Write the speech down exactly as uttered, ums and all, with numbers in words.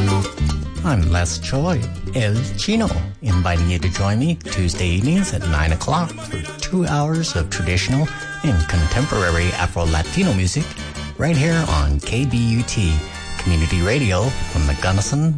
I'm Les Choi, El Chino, inviting you to join me Tuesday evenings at nine o'clock for two hours of traditional and contemporary Afro-Latino music right here on K B U T, Community Radio from the Gunnison